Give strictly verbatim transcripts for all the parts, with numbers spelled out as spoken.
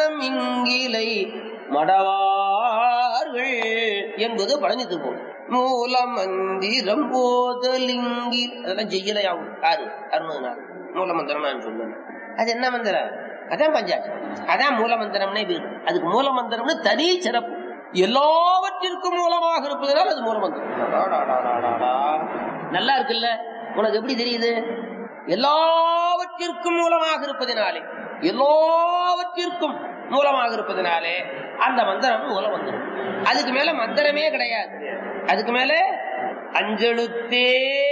மனமிங்கிலை மடவார்கள் என்பது பழனி திருப்பம். மூல மந்திரம் போதலிங்கி அதெல்லாம் செய்யலையாகும். ஆறு அறுநூறு நாள் மூல மந்திரம் நான் சொல்லுவேன். அது என்ன மந்திரம்? அதான் பஞ்சாட்சரம். அதான் மூல மந்திரம்னே வீடு. அதுக்கு மூல மந்திரம்னு தனி சிறப்பு. எல்லாவற்றிற்கும் மூலமாக இருப்பதனால் அது மூல மந்திரம். நல்லா இருக்குல்ல? உனக்கு எப்படி தெரியுது? எல்லாவற்றிற்கும் மூலமாக இருப்பதினாலே, எல்லாவற்றிற்கும் மூலமாக இருப்பதினாலே அந்த மந்திரம் மூல மந்திரம். அதுக்கு மேல மந்திரமே கிடையாது. அதுக்கு மேல அஞ்செழுத்தே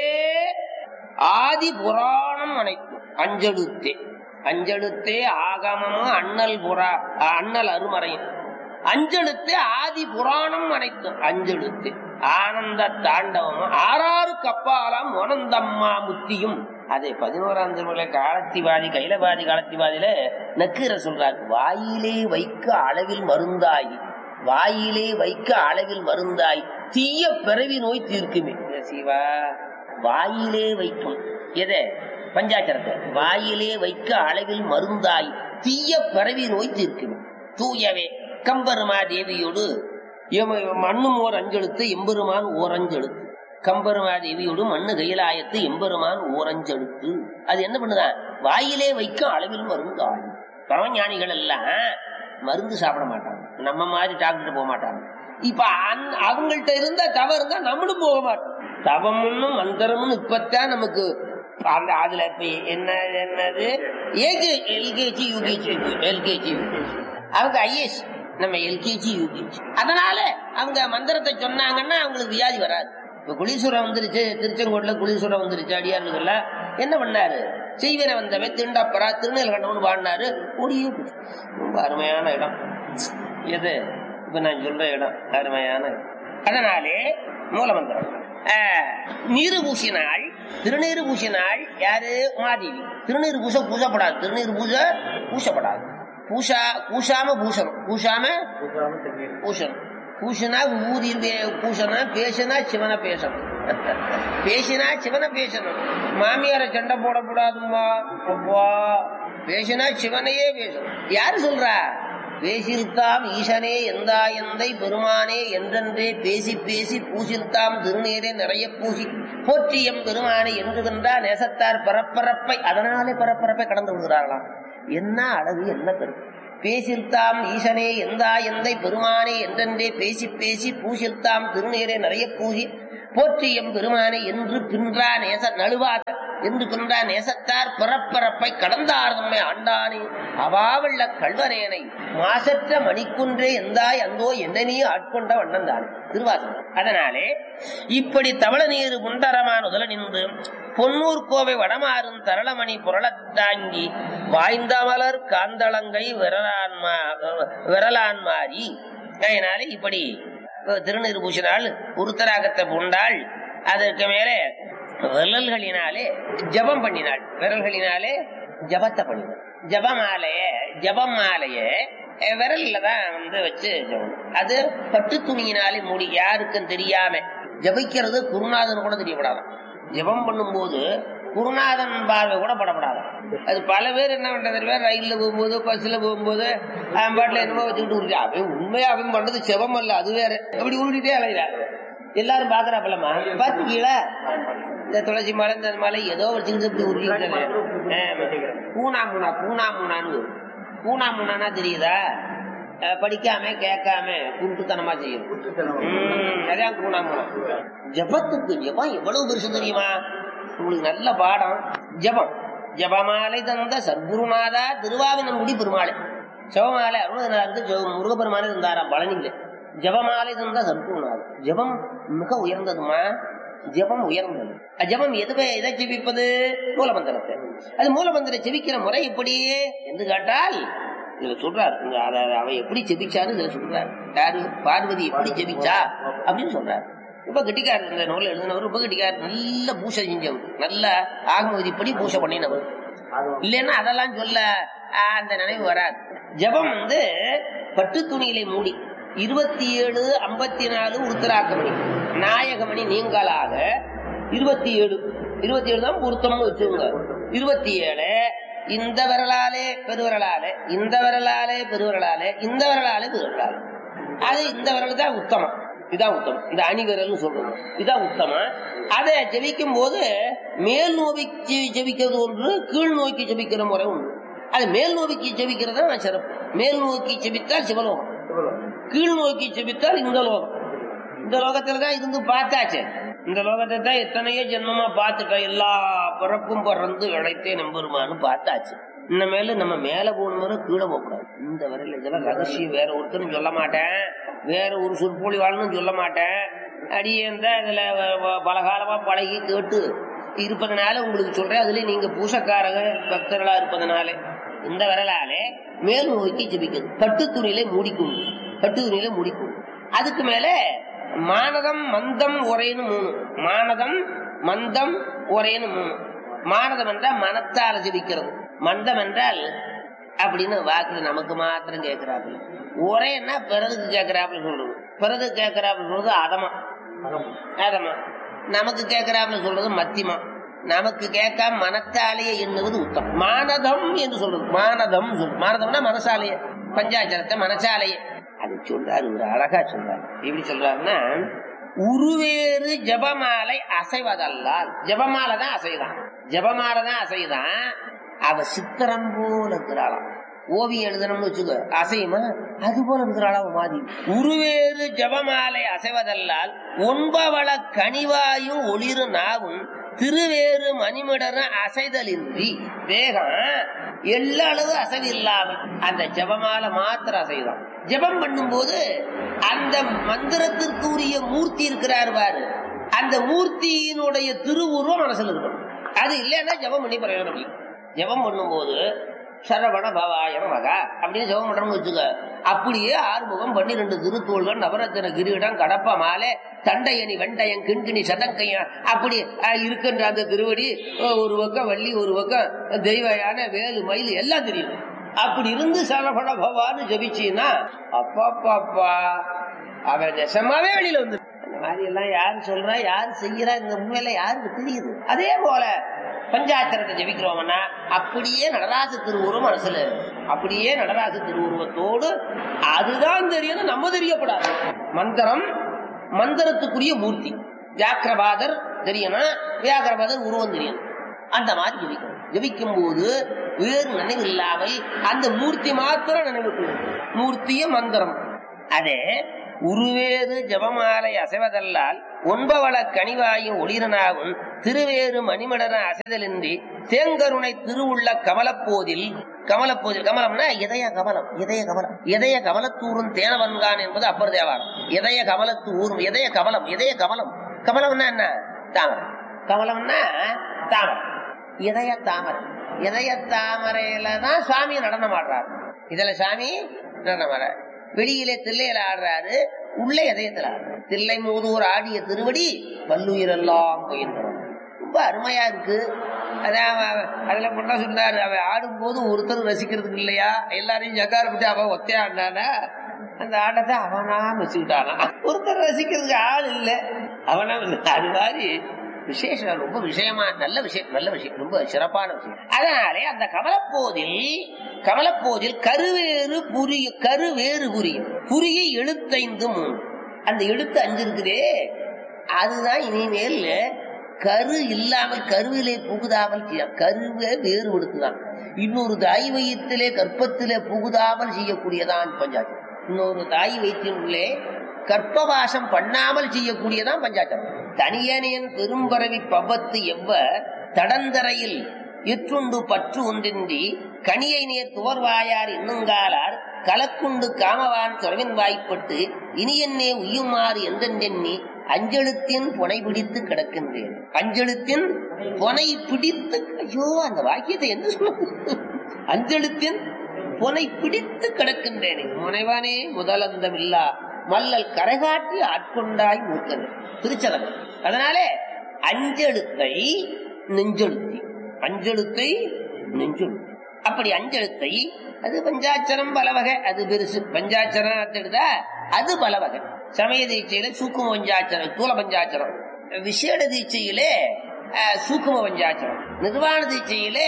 ஆதி புராணம் அனைத்தும். அஞ்செழுத்தே அஞ்செழுத்தே ஆகமமும் அண்ணல் புறா அண்ணல் அருமறையும். அஞ்செழுத்தே ஆதி புராணம் அனைத்தும். அஞ்செழுத்து ஆனந்த தாண்டவமும் ஆறாறு கப்பாலாம் ஒனந்தம்மா முத்தியும். அதே பதினோராம் திருமுறை காலத்திவாதி கைலபாதி காலத்திவாதியில நக்கீர சொல்றார். வாயிலே வைக்க அளவில் மருந்தாய், வாயிலே வைக்க அளவில் மருந்தாய் தீய பிறவி நோய் தீர்க்குமே. சிவா வாயிலே வைக்கும் எதை? பஞ்சாட்சரத்தை வாயிலே வைக்க அளவில் மருந்தாய் தீய பிறவி நோய் தீர்க்குமே. தூயவே கம்பெருமா தேவியோடு மண்ணும் ஓர் அஞ்செழுத்து எம்பெருமான் ஓர் அஞ்செழுத்து. கம்பெருமா தேவியோடு மண்ணு கையிலாயத்து எம்பெருமான் ஓரஞ்செழுத்து. அது என்ன பண்ணுதான்? வாயிலே வைக்க அளவில் மருந்தாய். பரமஞானிகள் எல்லாம் மருந்து சாப்பிட மாட்டாங்க, நம்ம மாதிரி டாக்டர் போக மாட்டாங்க. இப்ப அவங்கள்ட்ட இருந்தா தவம் இருந்தா நம்மளும் போக மாட்டோம். தவமும் மந்திரமும் இப்பத்தான் நமக்கு அந்த அதுல இப்ப என்ன என்னது எல்கேஜி யூகேஜி எல்கேஜி அவங்க ஐஏஎஸ், நம்ம எல்கேஜி யூகேஜி. அதனால அவங்க மந்திரத்தை சொன்னாங்கன்னா அவங்களுக்கு வியாதி வராது. இப்ப குளீஸ்வரம் வந்துருச்சு, திருச்செங்கோட்டுல குளீஸ்வரம் வந்துருச்சு. அடியாருல என்ன பண்ணாரு? செய்வன வந்தவன் திண்டப்பரா திருநெல்கண்டவன் பாடினாரு. ஒடியே ரொம்ப அருமையான இடம் எது இப்ப நான் சொல்ற இடம், அருமையான இடம். அதனாலே மூலமந்திரம். நீரு பூசினாள், திருநீரு பூசினாள். யாரு? உமாதேவி. திருநீர் பூச பூசப்படாது, திருநீர் பூச பூசப்படாது. பூசா பூசாம பூசணும், பூசாம பூசணும். பூசினா ஊதி பூசனா, பேசினா சிவனை பேசணும், பேசினா சிவனை பேசணும். மாமியார சண்டை போடக்கூடாதுமா, பேசினா சிவனையே பேசணும். யாரு சொல்றா? பேசிருத்தாம் ஈசனே எந்தா எந்தை பெருமானே என்றென்றே பேசி பேசி பூசிருத்தாம் திருநீரே நிறைய பூசி போற்றியம் பெருமானே என்கின்றா நேசத்தார் பரப்பரப்பை. அதனாலே பரப்பரப்பை கடந்து விடுகிறார்களாம். என்ன அழகு, என்ன கருத்து! பேசிருத்தாம் ஈசனே எந்தா எந்தை பெருமானே என்றென்றே பேசி பேசி பூசிருத்தாம் திருநீரே நிறைய பூசி போற்றியம் பெருமானே என்று பின்றா நேச நழுவாத என்று பின்றா நேசத்தார் பிறப்பரப்பை கடந்தார் நம்மை ஆண்டானே அவாவள்ள கல்வனேனை மாசற்ற மணிக்குன்றே எந்தாய் அந்தோ என்ன நீ ஆட்கொண்ட வண்ணம் தானே திருவாசகம். அதனாலே இப்படி தவள நீர் புண்டரமான உதல நின்று பொன்னூர் கோவை வடமாறும் தரளமணி புரளத்தாங்கி வாய்ந்தமலர் காந்தளங்கை விரலான்மா விரலான்மாரி. அதனாலே இப்படி திருநீர் பூசினாள், உருத்தராகத்தை பூண்டாள். அதற்கு மேலே விரல்களினாலே ஜபம் பண்ணினாள், விரல்களினாலே ஜபத்தை பண்ணினாள். ஜபமாலைய ஜபம் மாலைய விரல்ல தான் வந்து வச்சு ஜபம். அது பட்டு துணியினாலே மூடி, யாருக்கும் தெரியாம ஜபிக்கிறது குருநாதன் கூட தெரியப்படாதான். ஜபம் பண்ணும் போது குருநாதன் பார்வை கூட படப்படாது. அது பல பேர் என்ன பண்றது, ரயில்ல போகும்போது பஸ்ல போகும்போது அவன் பாட்டுல என்னமோ வச்சுக்கிட்டு உருட்டி, அவன் உண்மையா அவன் பண்றது செபம் அல்ல, அது வேற. அப்படி உருட்டிட்டே அலையிறா, எல்லாரும் பாக்குறாப்பலமா பாத்துக்கீங்களா? இந்த துளசி மலை இந்த மலை ஏதோ வச்சுக்கிட்டு இப்படி உருட்டிக்கிட்டு பூனா மூணா பூனா மூணான்னு பூனா மூணானா தெரியுதா? படிக்காம கேட்காம குருட்டுத்தனமா செய்யும். அதான் பூனா மூணா. ஜபத்துக்கு ஜபம் எவ்வளவு பெருசு தெரியுமா? உங்களுக்கு நல்ல பாடம் ஜபம். ஜபமாலை தந்த சர்க்குருநாதா திருவாவினங்குடி பெருமாளை ஜபமாலை அருணகிரிநாதருக்கு முருகப்பெருமானை தந்தாராம் பழனியில. ஜபமாலை தந்த சர்க்குருநாதா. ஜபம் மிக உயர்ந்ததுமா, ஜபம் உயர்ந்தது. ஜபம் எதுவே எதை ஜெபிப்பது? மூலமந்திரத்தை. அது மூலமந்திரம் ஜெபிக்கிற முறை எப்படி என்று கேட்டால் இதுல சொல்றாரு. அவ எப்படி ஜெபிச்சாரு இதுல சொல்றாரு. யாரு? பார்வதி எப்படி ஜெபிச்சா அப்படின்னு சொல்றாரு. ரொம்ப கெட்டிக்காரர், இந்த நூல் எழுதினவர் ரொம்ப கெட்டிக்காரர். நல்ல பூசை செஞ்சவர், நல்ல ஆகமதிப்படி பூசை பண்ணினவர். இல்லைன்னா அதெல்லாம் சொல்ல அந்த நினைவு வராது. ஜபம் வந்து பட்டு துணியிலே மூடி இருபத்தி ஏழு ஐம்பத்தி நாலு உருத்தராக்கமணி நாயகமணி நீங்களாக இருபத்தி ஏழு இருபத்தி ஏழு தான் பொருத்தம்னு வச்சுக்கோங்க. இருபத்தி ஏழு இந்த விரலாலே பெருவிரலாலே, இந்த விரலாலே பெருவிரலாலே, இந்த விரலாலே பெருவிரலாலே. அது இந்த விரல் தான் உத்தமம். இதான் உத்தமம். இந்த அணி விரல் சொல்றது இதான் உத்தமம். அதை ஜெபிக்கும் போது மேல் நோக்கி ஜெபிக்கிறது ஒன்று, கீழ் நோக்கி ஜெபிக்கிற முறை ஒன்று. அது மேல் நோக்கி ஜெபிக்கிறது தான் சிறப்பு. மேல் நோக்கி ஜெபித்தால் சிவலோகம், கீழ் நோக்கி ஜெபித்தால் இந்த லோகம். இந்த லோகத்துல தான் இருந்து பார்த்தாச்சு. இந்த லோகத்தை தான் எத்தனையோ ஜென்மமா பார்த்துட்டோம். எல்லா பிறப்பும் பிறந்து இழைத்தே நம்பருமானு பார்த்தாச்சு. இனிமேல நம்ம மேல போகணும், கீழே போகக்கூடாது. இந்த வரையில இதெல்லாம் ரகசியம். வேற ஒருத்தரும் சொல்ல மாட்டேன், வேற ஒரு சொற்பொழி வாழ்னு சொல்ல மாட்டேன். அடியேந்த இதுல பலகாலமா பழகி கேட்டு இருப்பதனால உங்களுக்கு சொல்றேன். அதுல நீங்க பூசக்காரங்க பக்தர்களா இருப்பதனால இந்த விரலாலே மேல் நோக்கி ஜெபிக்கிறது. பட்டு துணியிலே மூடிக்கும், பட்டு துணியில மூடிக்கும். அதுக்கு மேல மானதம் மந்தம் ஒரேன்னு மூணு. மானதம் மந்தம் ஒரேன்னு மூணு. மானதம் என்றால் மனத்தால ஜெபிக்கிறது. மந்தம் என்றால் அப்படின்னு வாக்குல நமக்கு மாத்திரம் கேட்கிறாப்புல. ஒரேன்னா பிறதுக்கு கேட்கிறாப்புல சொல்றது. பிறகு கேட்கிறாப்புல சொல்றது அதமா அதமா. நமக்கு கேட்கிறாப்புல சொல்றது மத்தியமா. நமக்கு கேட்காம மனத்தாலேயே எண்ணுவது உத்தம். மானதம் என்று சொல்றது. மானதம் சொல்றது. மானதம்னா மனசாலேயே, பஞ்சாட்சரத்தை மனசாலேயே. அது சொல்றாரு, ஒரு அழகா சொல்றாரு. எப்படி சொல்றாருன்னா, உருவேறு ஜபமாலை அசைவதல்லால். ஜபமாலை தான் அசைதான், ஜபமாலை தான் அசைதான். அவ சித்திரம் போல இருக்கிறாளாம். ஓவியம் எழுதணும்னு வச்சுக்க, அசையுமா? அது போல இருக்கிறாளாம் மாதிரி. உருவேறு ஜபமாலை அசைவதல்லால் ஒன்பவள கனிவாயும் ஒளிரு நாவும் திருவேறு மணிமிடரும் அசைதலின்றி வேகம் எல்லளவு அசைவு இல்லாமல் அந்த ஜபமாலை மாத்திரம் அசைதான். ஜபம் பண்ணும் போது அந்த மந்திரத்திற்கு உரிய மூர்த்தி இருக்கிறார் பாரு, அந்த மூர்த்தியினுடைய திருவுருவம் மனசுல இருக்கணும். அது இல்லைன்னா ஜபம் பண்ணி பிரயோஜனம் இல்லை. ஜபம் பண்ணும் போது சரவண பவாய மகா அப்படின்னு ஜபம் பண்றோம்னு வச்சுக்க, அப்படியே ஆறுமுகம் பன்னிரண்டு திருத்தோள்கள் நவரத்தின கிரீடம் கடப்ப மாலை தண்டையணி வெண்டையன் கிண்கிணி சதங்கையன் அப்படி இருக்கின்ற அந்த திருவடி ஒரு பக்கம் வள்ளி ஒரு பக்கம் தெய்வயான வேலு மயில் எல்லாம் தெரியும். அப்படி இருந்து சரவண பவான்னு ஜபிச்சீன்னா அப்பாப்பாப்பா அவன் நெசமாவே வெளியில வந்து. அந்த மாதிரி எல்லாம் யாரு சொல்றா, யாரு செய்யறா, இந்த உண்மையில யாருக்கு தெரியுது? அதே போல பஞ்சாட்சரத்தை ஜபிக்கிறோம்னா அப்படியே நடராச திருவுருவம் மனசுல, அப்படியே நடராச திருவுருவத்தோடு அதுதான் தெரியும், நம்ம தெரியப்படாது. மந்திரம் மந்திரத்துக்குரிய மூர்த்தி. வியாக்கிரபாதர் தெரியணும், வியாக்கிரபாதர் உருவம் தெரியணும். அந்த மாதிரி ஜபிக்கணும். ஜபிக்கும் போது வேறு நினைவு இல்லாமல் அந்த மூர்த்தி மாத்திரம் நினைவுக்கு. மூர்த்திய மந்திரம். அதே உருவேறு ஜபமாலை அசைவதல்லால் ஒன்பவள கனிவாயும் ஒளிரனாகும் திருவேறு மணிமடன அசைதலின்றி தேங்கருணை திருவுள்ள கமலப்போதில். கமலப்போதில், கமலம்னா இதய கமலம், இதய கமலம், இதய கமலத்தூரும் தேனவன்கான் என்பது அப்பர் தேவாரம். இதய கமலத்து ஊரும், இதய கமலம், இதய கமலம். கமலம்னா என்ன? தாமரை. கமலம்னா தாமரை, இதய தாமரை. இதய தாமரையில தான் சுவாமி நடனம் ஆடுறாரு. இதுல சாமி நடனம் ஆடுறாரு. வெளியிலே தில்லையில ஆடுறாரு, உள்ளே இதயத்துல ஆடுறாரு. தில்லை மூதூர் ஆடிய திருவடி பல்லுயிரெல்லாம் போயின்றான். ரொம்ப அருமையா இருக்கு. அதான் அதுல பொண்ணா சொன்னாரு, அவன் ஆடும் போது ஒருத்தர் ரசிக்கிறதுக்கு இல்லையா, எல்லாரையும் ஜக்கார பத்தி அவன் ஒத்தையா ஆடினானா அந்த ஆட்டத்தை அவனா வச்சுக்கிட்டானா. ஒருத்தர் ரசிக்கிறதுக்கு ஆள் இல்லை, அவனா. அது மாதிரி விசேஷம், ரொம்ப விஷயமா நல்ல விஷயம், நல்ல விஷயம், ரொம்ப சிறப்பான விஷயம். அதனாலே அந்த கமலப்போதில், கமலப்போதில் கருவேறு புரிய, கருவேறு புரிய, புரிய எழுத்தைந்து மூணு. அந்த எழுத்து அஞ்சு இருக்குதே, அதுதான் இனிமேல் கரு இல்லாமல் கருவிலே புகுதாமல் செய்ய, கருவே வேறு எடுத்துதான். இன்னொரு தாய் வயிற்றிலே கற்பத்திலே புகுதாமல் செய்யக்கூடியதான் பஞ்சாட்சரம். இன்னொரு தாய் வயிற்றினுள்ளே கற்பவாசம் பண்ணாமல் செய்யக்கூடியதான் பஞ்சாட்சரம். தனியனியன் பெரும்பரவி பபத்து எவ்வ தடந்தரையில் இற்றுண்டு பற்று ஒன்றின்றி கனியை நேர் துவர்வாயார் இன்னுங்காலார் கலக்குண்டு காமவான் துறவின் வாய்ப்பட்டு இனியன்னே உய்யுமாறு எந்தெண்ணி அஞ்செழுத்தின் புனை பிடித்து கிடக்கின்றேன். அஞ்செழுத்தின் புனை பிடித்து, ஐயோ அந்த வாக்கியத்தை என்ன சொல்ல, அஞ்செழுத்தின் புனை பிடித்து கிடக்கின்றேன். முனைவானே முதலந்தம் இல்லா மல்லல் கரைகாட்டி ஆட்கொண்டாய் மூக்கன் திருச்சதம். அதனாலே அஞ்செழுத்தை நெஞ்செழுத்தி, அஞ்செழுத்தை நெஞ்செழுத்தி. அப்படி அஞ்செழுத்தை, அது பஞ்சாட்சரம் பல வகை, அது பெருசு. பஞ்சாட்சரம் எடுத்தா அது பல வகை. சமய தீட்சையில சூக்கும பஞ்சாட்சரம், தூல பஞ்சாட்சரம். விசேட தீட்சையிலே சூக்கும பஞ்சாட்சரம். நிர்வாண தீட்சையிலே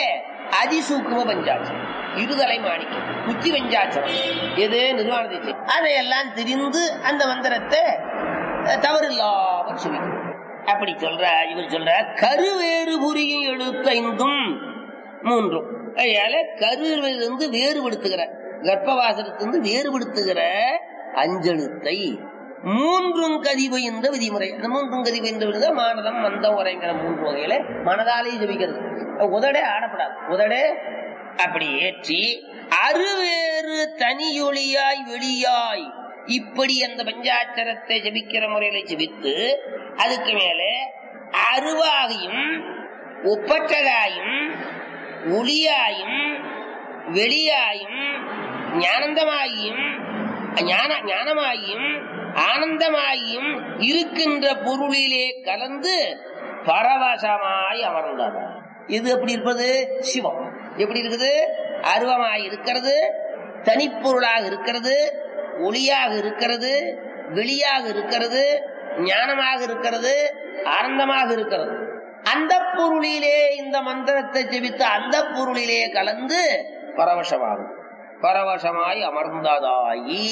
அதிசூக்கும பஞ்சாட்சரம், இருதலை மாணிக்கம், உச்சி பஞ்சாட்சரம், எது நிர்வாணத்தை அதையெல்லாம் தெரிந்து அந்த மந்திரத்தை தவறில்லாமல் சொல்லிக்கணும். அப்படி சொல்ற இவர் சொல்ற கருவேறு புரியும் எழுத்தைந்தும் மூன்றும். அதனால கருவிலிருந்து வேறுபடுத்துகிற, கர்ப்பவாசத்திலிருந்து வேறுபடுத்துகிற அஞ்செழுத்தை மூன்றும் கதிவு என்ற விதிமுறை. அந்த மூன்றும் கதிவு என்ற மானதம் மந்தம் உரைங்கிற மூன்று வகையில மனதாலே ஜபிக்கிறது. உதடே ஆடப்படாது, உதடே அப்படி ஏற்றி அருவேறு தனியொளியாய் வெளியாய் இப்படி அந்த பஞ்சாட்சரத்தை ஜபிக்கிற முறையில ஜபித்து அதுக்கு மேலே அருவாகியும் ஒப்பற்றதாயும் ஒளியாயும் வெளியாயும் ஞானந்தமாகியும் ஞான ஞானமாகியும் ஆனந்தமாகியும் இருக்கின்ற பொருளிலே கலந்து பரவசமாய் அமர்ந்தார். இது எப்படி இருப்பது? சிவம் எப்படி இருக்குது? அருவமாய் இருக்கிறது, தனிப்பொருளாக இருக்கிறது, ஒளியாக இருக்கிறது, வெளியாக இருக்கிறது, ஞானமாக இருக்கிறது, ஆனந்தமாக இருக்கிறது. அந்த பொருளிலே இந்த மந்திரத்தை ஜெபித்து அந்த பொருளிலே கலந்து பரவசமாகும். பரவசமாய் அமர்ந்ததாயி.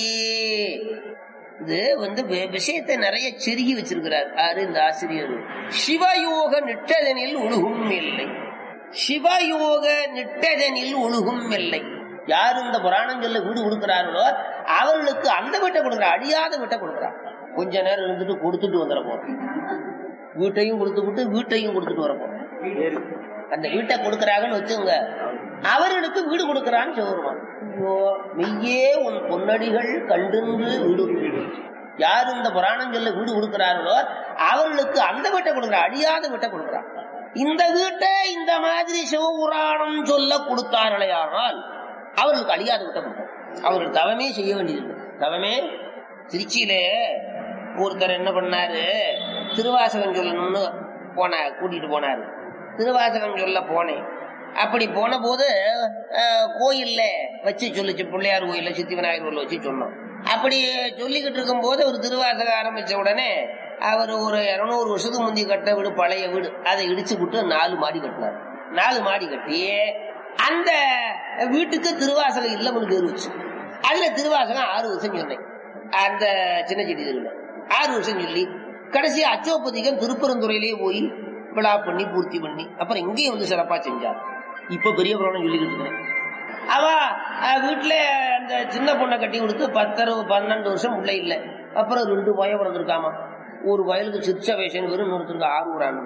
இது வந்து விஷயத்தை நிறைய செருகி வச்சிருக்கிறார். யாரு இந்த ஆசிரியர்? சிவயோக நிட்டதனில் ஒழுகும் இல்லை, சிவயோக நிட்டதனில் ஒழுகும் இல்லை. யாரு இந்த புராணம் சொல்ல வீடு கொடுக்கிறார்களோ அவர்களுக்கு அந்த வீட்டை கொடுக்குறார், அழியாத வீட்டை கொடுக்குறார். கொஞ்ச நேரம் இருந்துட்டு கொடுத்துட்டு வந்துட போறோம், வீட்டையும் கொடுத்து விட்டு வீட்டையும் கொடுத்துட்டு வர போறோம். அந்த வீட்டை கொடுக்கறாங்கன்னு வச்சுங்க, அவர்களுக்கு வீடு கொடுக்கறான்னு சொல்லுவான். ஐயோ மெய்யே உன் பொன்னடிகள் கண்டின்று வீடு. யாரு இந்த புராணம் சொல்ல வீடு கொடுக்கிறார்களோ அவர்களுக்கு அந்த வீட்டை கொடுக்குறா, அழியாத வீட்டை கொடுக்குறான். இந்த வீட்டை இந்த மாதிரி சிவபுராணம் சொல்ல கொடுத்தார்களே ஆனால் அவர்களுக்கு அழியாத வீட்டை கொடுத்தார். அவர்கள் தவமே செய்ய வேண்டியது. தவமே திருச்சியிலே ஒருத்தர் என்ன பண்ணாரு, திருவாசகம் சொல்லணும்னு போன கூட்டிட்டு போனாரு. திருவாசகம் சொல்ல போனேன். அப்படி போன போது கோயில்ல வச்சு சொல்லிச்சு, பிள்ளையார் கோயில்ல சித்தி விநாயகர் கோயில வச்சு சொன்னோம். அப்படி சொல்லிக்கிட்டு இருக்கும் போது ஒரு திருவாசகம் ஆரம்பிச்ச உடனே அவர் ஒரு இருநூறு வருஷத்துக்கு முந்தி கட்ட வீடு, பழைய வீடு, அதை இடிச்சு விட்டு நாலு மாடி கட்டினார். நாலு மாடி கட்டி அந்த வீட்டுக்கு திருவாசகம் இல்லம்னு பேர் வச்சு அதுல திருவாசகம் ஆறு வருஷம் சொன்னேன். அந்த சின்ன செடி தெருவில் ஆறு வருஷம் சொல்லி கடைசி அச்சோப்பதிகம் திருப்பரந்துறையிலேயே போய் விழா பண்ணி பூர்த்தி பண்ணி அப்புறம் இங்கேயும் வந்து சிறப்பா செஞ்சார். இப்ப பெரிய புராணம் சொல்லிக்கிட்டு இருக்கிறேன். அவ வீட்டுல அந்த சின்ன பொண்ணை கட்டி கொடுத்து பத்தரை பன்னெண்டு வருஷம் உள்ள இல்லை. அப்புறம் ரெண்டு பயம் பிறந்திருக்காமா. ஒரு வயலுக்கு சிற்சபேசன் வரும், இன்னொருத்தருக்கு ஆரூரான்.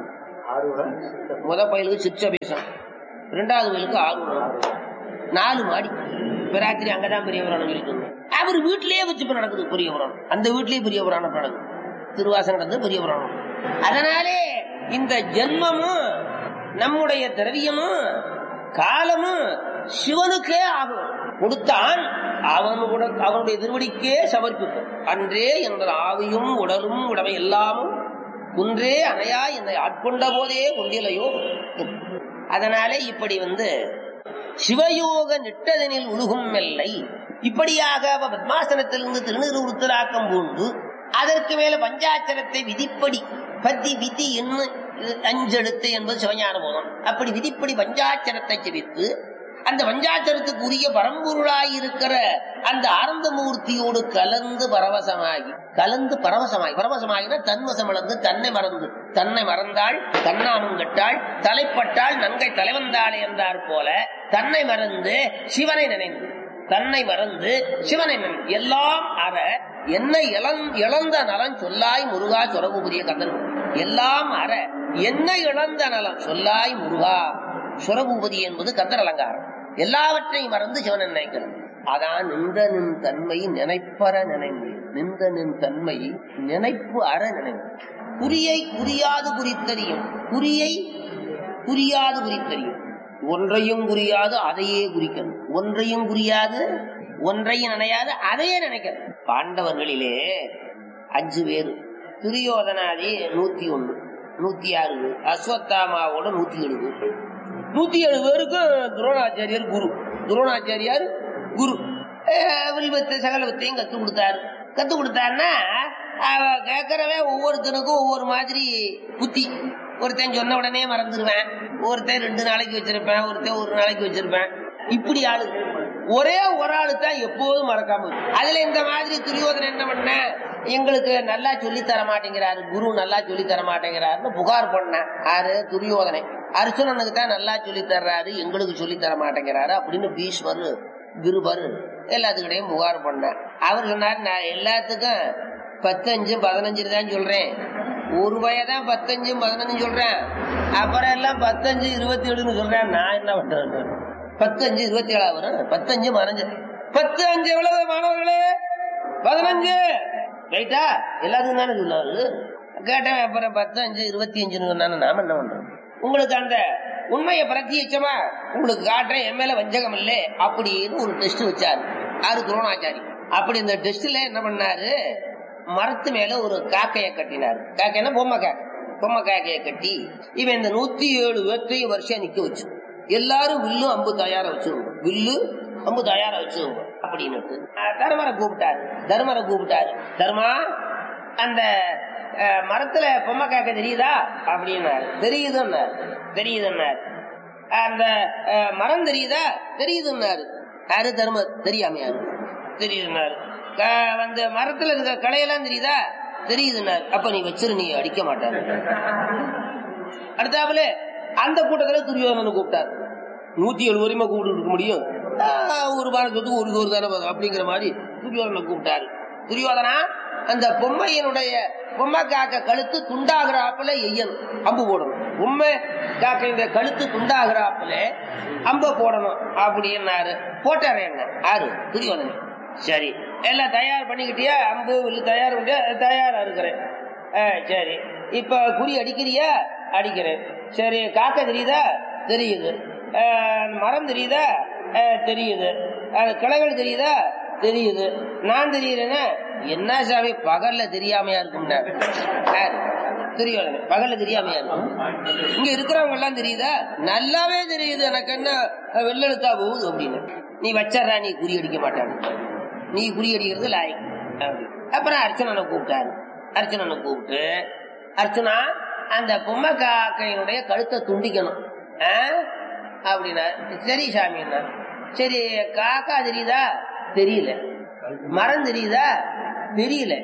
முத பயலுக்கு சிற்சபேசம், ரெண்டாவது வயலுக்கு ஆரூரான். நாலு மாடி ராத்திரி அங்கதான் பெரிய புராணம் சொல்லிட்டு அவர் வீட்டிலேயே வச்சு இப்ப நடக்குது பெரிய புராணம். அந்த வீட்லயே பெரிய புராணம் நடக்குது, திருவாசகம் நடக்குது பெரிய புராணம். அதனாலே இந்த ஜென்மமும் நம்முடைய திரவியமும் காலமும் சிவனுக்கே ஆகும். கொடுத்தான் அவனோட அவனுடைய திருவடிக்கே சமர்ப்பிக்கும். அன்றே என்ற ஆவியும் உடலும் உடமை எல்லாமும் குன்றே அணையா என்னை ஆட்கொண்ட போதே கொண்டிலையோ. அதனாலே இப்படி வந்து சிவயோக நிட்டதனில் உழுகும் மெல்லை. இப்படியாக பத்மாசனத்திலிருந்து திருநீறுத்தராக்கம் பூண்டு அதற்கு மேல பஞ்சாட்சரத்தை விதிப்படி பத்தி விதி என்ன அஞ்செழுத்து என்பது சிவஞான போதம். அப்படி விதிப்படி பஞ்சாட்சரத்தை செவித்து அந்த பஞ்சாட்சரத்துக்கு உரிய பரம்பொருளாய் இருக்கிற அந்த ஆனந்த மூர்த்தியோடு கலந்து பரவசமாகி கலந்து பரவசமாகி பரவசமாகினா தன்வசம் இழந்து தன்னை மறந்து தன்னை மறந்தாள் தன்னாமும் கட்டாள் தலைப்பட்டாள் நங்கை தலைவந்தாள் என்றார் போல தன்னை மறந்து சிவனை நினைந்து தன்னை மறந்து சிவனை நினைந்து எல்லாம் அற என்னை இழந்த நலன் சொல்லாய் முருகா சொரவு புரிய கந்தன் எல்லாம் அற என்னை இழந்த நலன் சொல்லாய் முருகா சுரபூபதி என்பது கந்தர் அலங்காரம். எல்லாவற்றையும் மறந்து சிவனை நினைக்கிறது. அதான் நின்ற நின் தன்மை நினைப்பற நினைவு. நின்ற நின் தன்மை நினைப்பு அற நினைவு. குறியை குறியாது குறித்தறியும். குறியை குறியாது குறித்தறியும். ஒன்றையும் குறியாது அதையே குறிக்கணும். ஒன்றையும் குறியாது ஒன்றையும் நினையாது அதையே நினைக்கிறது. பாண்டவர்களிலே அஞ்சு பேரு, துரியோதனாதி நூத்தி ஒண்ணு நூத்தி ஆறு பேர், அஸ்வத்தாமாவோட நூத்தி ஏழு பேர். நூத்தி ஏழு பேருக்கு துரோணாச்சாரியார் குரு. துரோணாச்சாரியார் குரு வில்வத்தை சகலவத்தையும் கத்து கொடுத்தாரு. கத்து கொடுத்தாருன்னா கேட்கறவே ஒவ்வொருத்தனுக்கும் ஒவ்வொரு மாதிரி புத்தி. ஒருத்தன் சொன்ன உடனே மறந்துடுவேன், ஒருத்தன் ரெண்டு நாளைக்கு வச்சிருப்பேன், ஒருத்தன் ஒரு நாளைக்கு வச்சிருப்பேன். இப்படி ஆளு ஒரே ஒரு ஆளு தான் எப்போதும் மறக்காம. அதுல இந்த மாதிரி துரியோதனன் என்ன பண்ண, எங்களுக்கு நல்லா சொல்லி தர மாட்டேங்கிறாரு, குரு நல்லா சொல்லி தர மாட்டேங்கிறாருன்னு புகார் பண்ண. ஆறு துரியோதனை அர்ஜுனனுக்கு தான் நல்லா சொல்லி தர்றாரு, எங்களுக்கு சொல்லி தர மாட்டேங்கிறாரு அப்படின்னு பீஷ்மர் கிருபர் எல்லாத்துக்கிட்டையும் புகார் பண்ண. அவர் சொன்னார், நான் எல்லாத்துக்கும் பத்தஞ்சு பதினஞ்சு தான் சொல்றேன், ஒரு வயதான் பத்தஞ்சும் பதினஞ்சு சொல்றேன், அப்புறம் எல்லாம் பத்தஞ்சு இருபத்தி ஏழுன்னு சொல்றேன். நான் என்ன பண்றேன், பத்தஞ்சு இருபத்தி ஏழா வரும், பத்தஞ்சு பதினஞ்சு பத்து அஞ்சு எவ்வளவு மாணவர்களே, பதினஞ்சு ரைட்டா, எல்லாத்துக்கும் தானே சொல்லாரு. கேட்டேன், அப்புறம் பத்து அஞ்சு இருபத்தி அஞ்சுன்னு சொன்னானு நாம என்ன பண்றோம்? உங்களுக்கு அந்த உண்மையை பிரத்யட்சமா உங்களுக்கு காட்டுறேன், என் மேல வஞ்சகம் இல்லை அப்படின்னு ஒரு டெஸ்ட் வச்சாரு ஆறு துரோணாச்சாரி. அப்படி இந்த டெஸ்ட்ல என்ன பண்ணாரு, மரத்து மேல ஒரு காக்கைய கட்டினாரு. காக்கைன்னா பொம்மை காக்கை, பொம்மை காக்கைய கட்டி இவன் இந்த நூத்தி ஏழு பேர்த்தையும் வருஷம் நிக்க வச்சு எல்லாரும் வில்லு அம்பு தயாரா வச்சுருவோம், வில்லு அம்பு தயாரா வச்சுருவோம் அப்படின்னு தர்மரை கூப்பிட்டாரு. தர்மரை கூப்பிட்டாரு, தர்மா அந்த மரத்துல பொம்மை காக்க தெரியுதா அப்படின்னாரு. தெரியுதுன்னாரு. தெரியுதுன்னாரு. அந்த மரம் தெரியுதா? தெரியுதுன்னாரு. யாரு? தர்ம தெரியாமையாரு. தெரியுதுன்னாரு. அந்த மரத்துல இருக்க களையெல்லாம் தெரியுதா? தெரியுதுன்னாரு. அப்ப நீ வச்சிரு, நீ அடிக்க மாட்டாரு. அடுத்தாப்புல அந்த கூட்டத்துல துரியோதனனை கூப்பிட்டாரு. நூத்தி ஏழு வரையுமா கூப்பிட்டு இருக்க முடியும்? ஒரு பாரத்துக்கு ஒரு ஒரு தானே அப்படிங்கிற மாதிரி துரியோதனை கூப்பிட்டாரு. துரியோதனா, அந்த பொம்மையினுடைய பொம்மை காக்க கழுத்து துண்டாகிறாப்புல எய்யணும், அம்பு போடணும். பொம்மை காக்கையுடைய கழுத்து துண்டாகிறாப்புல அம்ப போடணும் அப்படின்னாரு. போட்டாரு. என்ன ஆறு துரியோதனை. சரி, எல்லாம் தயார் பண்ணிக்கிட்டியா? அம்பு வில்லு தயார் பண்ணியா? தயாரா இருக்கிறேன். சரி, இப்ப குறி அடிக்கிறியா? அடிக்கிறேன். சரி, காக்க தெரியுதா? தெரியுது. மரம் தெரியுதா? தெரியுது. கிளைகள் தெரியுதா? தெரியுது. நான் தெரியுறேன்னா என்ன சாமி பகல்ல தெரியாமையா இருக்கும்? தெரியும், பகல்ல தெரியாமையா இருக்கும். இங்க இருக்கிறவங்க எல்லாம் தெரியுதா? நல்லாவே தெரியுது. எனக்கு என்ன வெள்ளெழுத்தா போகுது அப்படின்னு. நீ வச்சா நீ குறி அடிக்க மாட்டாங்க, நீ குறி அடிக்கிறது லாய். அப்புறம் அர்ச்சனனை கூப்பிட்டாரு. அர்ச்சனனை கூப்பிட்டு, அர்ச்சனா அந்த பொம்மை காக்கையினுடைய கழுத்தை துண்டிக்கணும் அப்படின்னா. சரி சாமி. என்ன சரி, காக்கா தெரியுதா? தெரியல. மரம் தெரியுதா? தெரியல.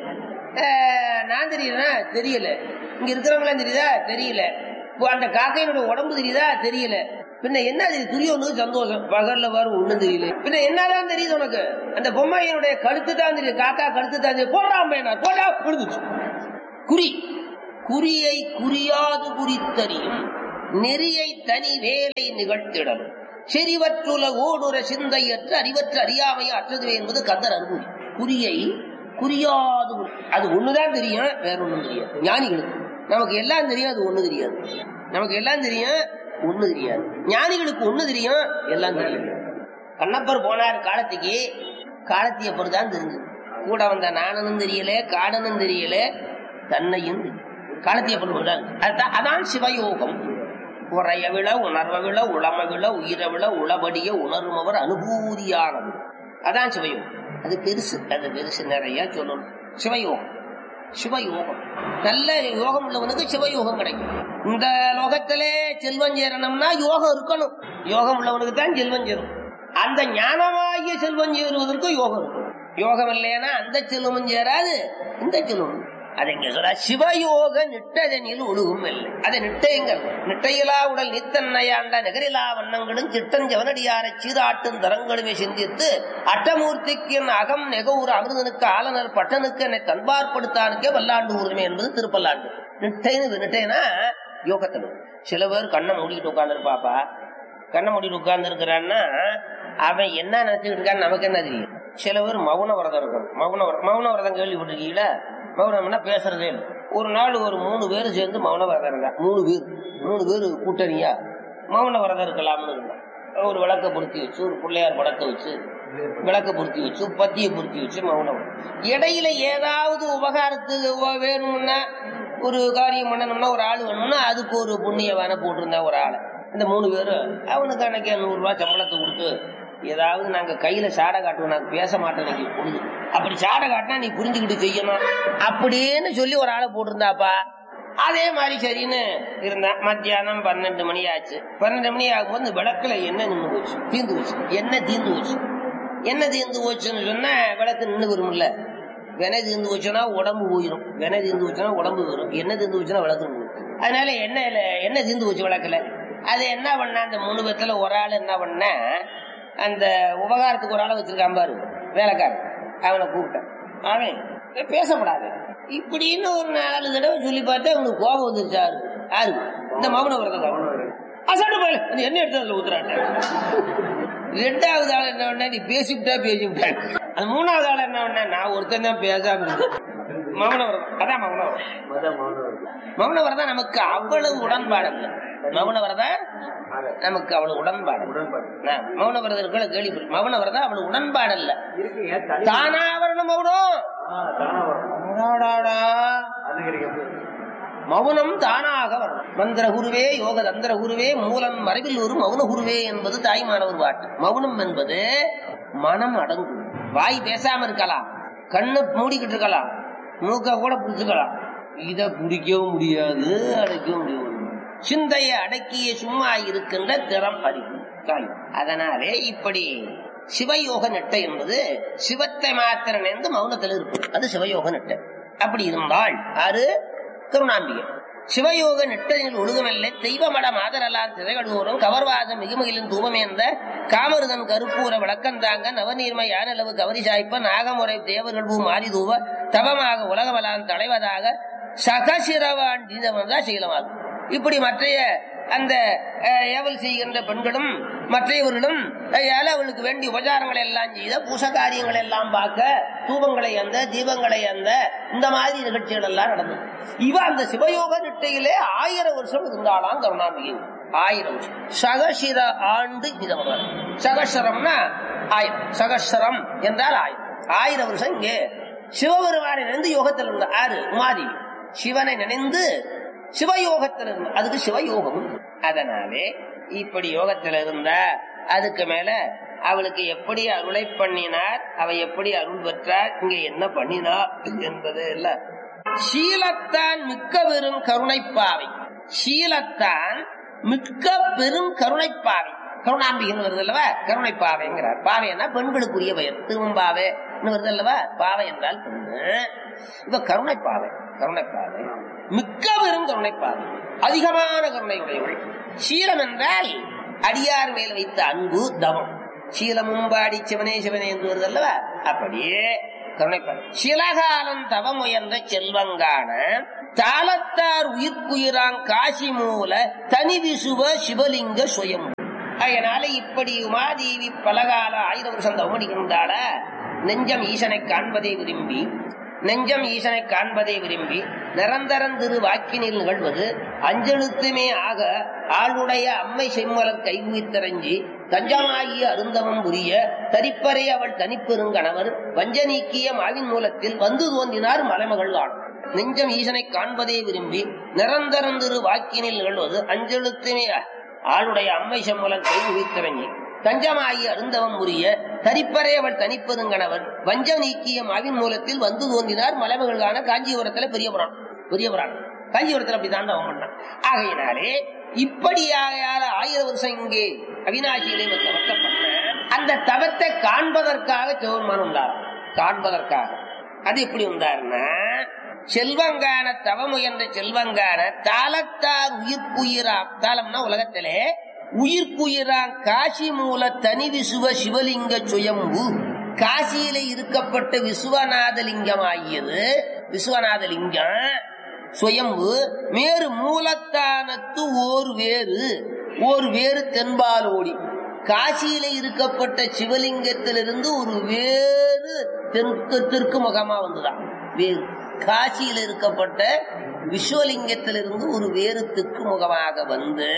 நான் தெரியலனா? தெரியல. இங்க இருக்கிறவங்களாம் தெரியுதா? தெரியல. அந்த காக்கையினுடைய உடம்பு தெரியுதா? தெரியல. பின்ன என்ன தெரியுது? துரியோனுக்கு சந்தோஷம், பகல்ல வரும் ஒண்ணும் தெரியல. பின்ன என்னதான் தெரியுது உனக்கு? அந்த பொம்மையினுடைய கழுத்து தான் தெரியுது, காக்கா கழுத்து தான் தெரியுது. போடுறான் போட்டா விழுந்துச்சு. குறி குறியை குறியாது குறித்தறியும் நெறியை தனி வேலை நிகழ்த்திடலும் செறிவற்றுல ஓடுற சிந்தையற்ற அறிவற்ற அறியாமையை அற்றதுவே என்பது கந்தர் அனுபவி. குறியை குறியாது, அது ஒண்ணுதான் தெரியும், வேற ஒண்ணும் தெரியாது. ஞானிகளுக்கு நமக்கு எல்லாம் தெரியும், அது ஒண்ணு தெரியாது. நமக்கு எல்லாம் தெரியும், ஒண்ணு தெரியாது. ஞானிகளுக்கு ஒண்ணு தெரியும், எல்லாம் தெரியும். கண்ணப்பர் போனார் காலத்துக்கு, காலத்திய பொறுதான் தெரிஞ்சது. கூட வந்த நாணனும் தெரியல, காடனும் தெரியல, தன்னையும் காலத்திய பொருள். அதான் சிவயோகம். உறைய விழ உணர்வ விழ உளம விழ உயிர விழ உளபடிய உணர்மவர் அனுபூதியானது. அதான் சிவயோகம். அது பெருசு, அது பெருசு, நிறைய சொல்லணும். சிவயோகம், சிவயோகம். நல்ல யோகம் உள்ளவனுக்கு சிவயோகம் கிடைக்கும். இந்த லோகத்திலே செல்வம் சேரணும்னா யோகம் இருக்கணும். யோகம் உள்ளவனுக்கு தான் செல்வம் சேரும். அந்த ஞானமாகிய செல்வம் சேருவதற்கு யோகம் இருக்கும். யோகம் இல்லைன்னா அந்த செல்வமும் சேராது, இந்த செல்வம். அதை இங்க சொல்ற சிவயோக நிட்டதனில் ஒழுகும் இல்லை. அதை நிட்டையங்கள் நிட்டையிலா உடல் நித்தன்னையாண்ட நகரிலா வண்ணங்களும் சிட்டஞ்சவனடியாரை சீராட்டும் தரங்களுமே சிந்தித்து அட்டமூர்த்திக்கு அகம் நெகூர் அமிர்தனுக்கு ஆலனர் பட்டனுக்கு என்னை தன்பார்படுத்தானுக்கே வல்லாண்டு ஊருமே என்பது திருப்பல்லாண்டு. நிட்டைன்னு நிட்டைனா யோகத்தில். சில பேர் கண்ணை மூடிட்டு உட்கார்ந்து இருப்பாப்பா. கண்ணை மூடிட்டு உட்கார்ந்து இருக்கிறான்னா அவன் என்ன நினைச்சுக்கிட்டு இருக்கான்னு நமக்கு என்ன தெரியும். சில பேர் மௌன விரதம் இருக்கணும். மௌன மௌன விரதம் கேள்விப்பட்டிருக்கீங்களா? மௌனம்னா பேசுறதே இல்லை. ஒரு நாள் ஒரு மூணு பேர் சேர்ந்து மௌன விரதம் இருந்தா, மூணு பேர் மூணு பேர் கூட்டணியா மௌன விரதம் இருக்கலாம்னு இருந்தா, ஒரு விளக்க பொருத்தி வச்சு, ஒரு பிள்ளையார் படத்தை வச்சு, விளக்க பொருத்தி வச்சு, பத்தியை பொருத்தி வச்சு மௌனம். இடையில ஏதாவது உபகாரத்துக்கு வேணும்னா, ஒரு காரியம் பண்ணணும்னா, ஒரு ஆள் வேணும்னா அதுக்கு ஒரு புண்ணியவான போட்டிருந்தா ஒரு ஆளை. இந்த மூணு பேரும் அவனுக்கு அன்னைக்கு நூறு ரூபாய் சம்பளத்தை கொடுத்து, ஏதாவது நாங்க கையில சாடை காட்டுவோம், நாங்க பேச மாட்டோம், பொழுது அப்படி சாடை காட்டினா நீ புரிஞ்சுக்கிட்டு செய்யணும் அப்படின்னு சொல்லி ஒரு ஆளை போட்டிருந்தாப்பா. அதே மாதிரி சரின்னு இருந்தான். மத்தியானம் பன்னெண்டு மணி ஆச்சு. பன்னெண்டு மணி ஆகும்போது விளக்குல என்ன நின்று போச்சு, தீர்ந்து போச்சு. என்ன தீர்ந்து போச்சு, என்ன தீர்ந்து போச்சுன்னு சொன்னா விளக்கு நின்று வரும்ல. வெனை தீர்ந்து போச்சுன்னா உடம்பு போயிடும், வெனை தீர்ந்து போச்சுன்னா உடம்பு வரும். என்ன தீர்ந்து போச்சுன்னா விளக்கு நின்று. அதனால எண்ணெயில என்ன தீர்ந்து போச்சு விளக்குல. அது என்ன பண்ணா, அந்த மூணு பேத்துல ஒரு ஆள் என்ன பண்ண, அந்த உபகாரத்துக்கு ஒரு ஆளை வச்சிருக்கான் பாரு வேலைக்காரன், அவனை கூப்பிட்டான். அவன் பேசப்படாது இப்படின்னு ஒரு நாலு தடவை சொல்லி பார்த்தா அவனுக்கு கோபம் வந்துருச்சாரு. யாரு? இந்த மௌன விரதம் அசாட்டு போயில என்ன எடுத்து அதுல ஊத்துறாட்ட. ரெண்டாவது ஆள் என்ன பண்ண, நீ பேசிவிட்டா பேசிவிட்டா. அந்த மூணாவது ஆள் என்ன பண்ண, நான் ஒருத்தன் தான் பேசாம இருந்தேன். மௌன விரதம். அதான் மௌன விரதம். மௌன விரதம் நமக்கு அவ்வளவு உடன்பாடு இல்லை. மௌன விரதம் நமக்கு அவ்வளவு உடன்பாடு. மௌன விரதம் கேள்வி. மௌன விரதம் அவ்வளவு உடன்பாடு இல்ல. தானா வரணும் மௌனம். மௌனம் தானாக வரணும். மந்திர குருவே யோக தந்திர குருவே மூலம் மறைவில் ஒரு மௌன குருவே என்பது தாய்மானவர் பாட்டு. மௌனம் என்பது மனம் அடங்கும். வாய் பேசாம இருக்கலாம், கண்ணு மூடிக்கிட்டு இருக்கலாம், மூக்க கூட பிடிச்சுக்கலாம். இத பிடிக்கவும் முடியாது, அடைக்கவும் முடியாது. சிந்தையை அடக்கிய சும்மா இருக்கின்ற திறம் அறிவு. அதனாலே இப்படி சிவயோக நெட்டை என்பது சிவத்தை மாத்திரம் நினைந்து மௌனத்தில் இருப்பது, அது சிவயோக நெட்டை. அப்படி இருந்தால் அது கருணாம்பிகை. சிவயோக நெட்டையில் ஒழுகமில்லை தெய்வமட மாதரலான் திரைகடூரும் கவர்வாதம் மிகுமகிலின் தூபமேந்த காமருதன் கருப்பூர விளக்கந்தாங்க நவநீர்ம யானளவு கவரி சாய்ப்ப நாகமுறை தேவர்கள் பூ மாறி தூவ தவமாக உலகவலான் தலைவதாக சகசிரவான் தீதமதான் சீலமாகும். இப்படி மற்றைய அந்த ஏவல் செய்கின்ற பெண்களும் மற்றவர்களும் அவளுக்கு வேண்டிய உபச்சாரங்களை எல்லாம் செய்த பூச காரியங்களை எல்லாம் பார்க்க தூபங்களை அந்த தீபங்களை அந்த இந்த மாதிரி நிகழ்ச்சிகள் எல்லாம் நடந்தது. இவ அந்த சிவயோக நிட்டையிலே ஆயிரம் வருஷம் இருந்தாலாம் கருணாம்பிகை. ஆயிரம் வருஷம். சகசிர ஆண்டு இதம். சகசரம்னா ஆயிரம், சகசரம் என்றால் ஆயிரம். ஆயிரம் வருஷம் இங்கே சிவபெருமானை நினைந்து யோகத்தில் இருந்த ஆறு உமாதி சிவனை நினைந்து சிவயோகத்தில் இருந்த, அதுக்கு சிவயோகம். அதனாலே இப்படி யோகத்தில் இருந்த அதுக்கு மேல அவளுக்கு எப்படி அருளை பண்ணினார், அவ எப்படி அருள் பெற்றார், இங்க என்ன பண்ணினார் என்பது இல்ல. சீலத்தான் மிக்க பெரும் கருணைப்பாவை. சீலத்தான் மிக்க பெரும் கருணைப்பாவை. கருணாம்பிகன் வருது அல்லவா, கருணைப்பாவைங்கிறார். பாவைன்னா பெண்களுக்குரிய பெயர். திருவம்பாவை வருது அல்லவா, பாவை என்றால் பெண்ணு. இப்ப கருணைப்பாவை. கருணைப்பாவை மிக்க பெரும் கருணைப்பாவை, அதிகமான கருணை உடையவள். சீலம் என்றால் அடியார் மேல் வைத்த அன்பு தவம். சீலமும் பாடி சிவனே சிவனே என்று வருது அல்லவா, அப்படியே கருணைப்பாவை. சிலகாலம் தவம் உயர்ந்த செல்வங்கான தாளத்தார் உயிர்க்குயிராங் காசி மூல தனி விசுவ சிவலிங்க சுயம். அதனால இப்படி உமாதேவி பலகால ஆயிரம் வருஷம் தவமடிக்கின்றால நெஞ்சம் ஈசனை காண்பதை விரும்பி நெஞ்சம் ஈசனை காண்பதை விரும்பி நிரந்தரம் திரு வாக்கினில் நிகழ்வது அஞ்செழுத்துமே ஆக ஆளுடைய அம்மை செம்மலர் கைகுவித்தரஞ்சி தஞ்சமாகிய அருந்தவம் புரிய தரிப்பறை அவள் தனிப்பெருங்கணவர் வஞ்ச நீக்கிய மாவின் மூலத்தில் வந்து தோன்றினார் மலைமகள் ஆள். நெஞ்சம் ஈசனை காண்பதை விரும்பி நிரந்தரம் திரு வாக்கினில் நிகழ்வது அஞ்செழுத்துமே ஆளுடைய அம்மை செம்மலர் கைகுவித்தரஞ்சி தஞ்சமாகி அருந்தவம் உரிய தரிப்பறை அவள் தனிப்பெருங்கணவர் வஞ்ச நீக்கிய மாவின் மூலத்தில் வந்து தோன்றினார் மலைமகளான காஞ்சிபுரத்துல பெரிய புராணம். பெரிய புராணம் காஞ்சிபுரத்துல அப்படித்தான் தவம் பண்ணான். ஆகையினாலே இப்படியாக ஆயிரம் வருஷம் இங்கே அவிநாசியிலே தவத்தை பண்ண அந்த தவத்தை காண்பதற்காக சிவபெருமான் உண்டார். காண்பதற்காக அது எப்படி உண்டாருன்னா, செல்வங்கான தவம் உயர்ந்த செல்வங்கான தாளத்தார் உயிர்க்குயிராம். தாளம்னா உலகத்திலே உயிர்க்குயிரான் காசி மூல தனி விசுவ சிவலிங்க சுயம்பு. காசியில இருக்கப்பட்ட விசுவநாதலிங்கம் ஆகியது விசுவநாதலிங்கம் சுயம்பு. மேறு மூலத்தானத்து ஓர் வேறு ஓர் வேறு தென்பாலோடி. காசியில இருக்கப்பட்ட சிவலிங்கத்திலிருந்து ஒரு வேறு தெற்கு தெற்கு முகமா வந்துதான் வேறு. காசியில இருக்கப்பட்ட விஸ்வலிங்கத்திலிருந்து ஒரு வேறு தெற்கு முகமாக வந்து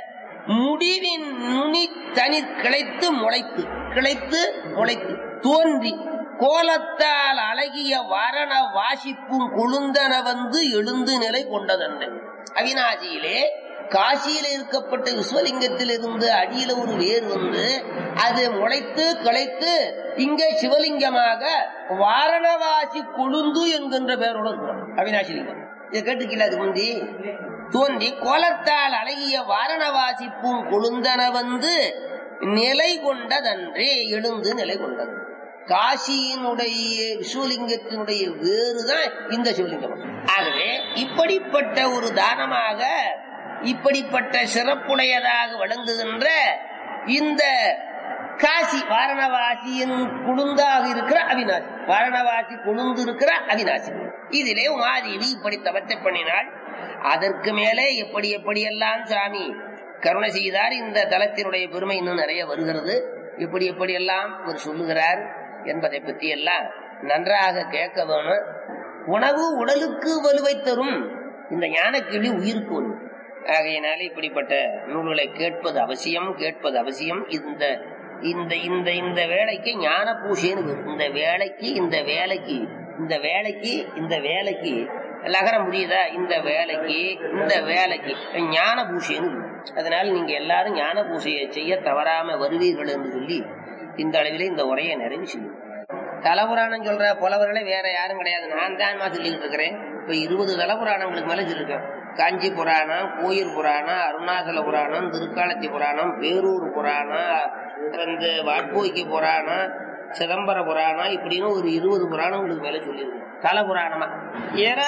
முடிவின் நுனி தனி கிளைத்து முளைத்து கிளைத்து முளைத்து தோன்றி கோலத்தால் அழகிய வாரண வாசிப்பும் கொழுந்தன வந்து எழுந்து நிலை கொண்டதன்று. அவிநாசியிலே காசியில இருக்கப்பட்ட விஸ்வலிங்கத்திலிருந்து அடியில ஒரு வேர் வந்து அது முளைத்து கிளைத்து இங்கே சிவலிங்கமாக வாரணவாசி கொழுந்து என்கின்ற பெயரோடு இருக்கிறோம். அவிநாசி லிங்கம் இதை கேட்டுக்கல அதுக்கு முந்தி தோன்றி கோலத்தால் அழகிய வாரணவாசி பூங் கொழுந்தன வந்து நிலை கொண்டதன்றே எழுந்து நிலை கொண்டது. காசியினுடைய சிவலிங்கத்தினுடைய வேறுதான் இந்த சிவலிங்கம். ஆகவே இப்படிப்பட்ட ஒரு தானமாக இப்படிப்பட்ட சிறப்புடையதாக விளங்குகின்ற இந்த காசி வாரணவாசியின் குழுந்தாக இருக்கிற அவிநாசி, வாரணவாசி குழுந்து இருக்கிற அவிநாசி, இதிலே உமாதேவி இப்படி தவத்தை பண்ணினாள். அதற்கு மேலே எப்படி எப்படியெல்லாம் சாமி கருணை செய்தார். இந்த தலத்தினுடைய பெருமை இன்னும் நிறைய வருகிறது. எப்படி எப்படியெல்லாம் அவர் சொல்லுகிறார் என்பதை பற்றி எல்லாம் நன்றாக கேட்க வேணும். உணவு உடலுக்கு வலுவை தரும், இந்த ஞானக்கிளி உயிருக்கு ஒன்று. ஆகையினால இப்படிப்பட்ட நூல்களை கேட்பது அவசியம், கேட்பது அவசியம். இந்த இந்த இந்த இந்த வேலைக்கு ஞான பூசைன்னு இந்த வேலைக்கு இந்த வேலைக்கு இந்த வேலைக்கு இந்த வேலைக்கு லகரம் முடியுதா? இந்த வேலைக்கு இந்த வேலைக்கு ஞான பூசைன்னு. அதனால நீங்க எல்லாரும் ஞான பூசையை செய்ய தவறாம வருவீர்கள் என்று சொல்லி இந்த அளவிலே இந்த உரையை நிறைவு செய்யும். தலபுராணம் சொல்ற புலவர்களே வேற யாரும் கிடையாது, நான் தான் சொல்லிக்கிட்டு இருக்கிறேன். இப்ப இருபது தலபுராணங்களுக்கு மேல சொல்லிருக்கேன். காஞ்சி புராணம், கோயில் புராணம், அருணாசல புராணம், திருக்காலத்தி புராணம், பேரூர் புராணம், வந்து வாட்போய்க்கு புராணம், சிதம்பர புராணம், இப்படின்னு ஒரு இருபது புராணங்களுக்கு மேல சொல்லியிருக்கேன் தல புராணமா.